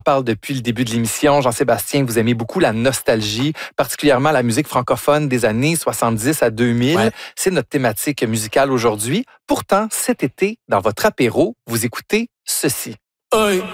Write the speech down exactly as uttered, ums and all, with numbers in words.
On parle depuis le début de l'émission. Jean-Sébastien, vous aimez beaucoup la nostalgie, particulièrement la musique francophone des années soixante-dix à deux mille. Ouais. C'est notre thématique musicale aujourd'hui. Pourtant, cet été, dans votre apéro, vous écoutez ceci. Hey.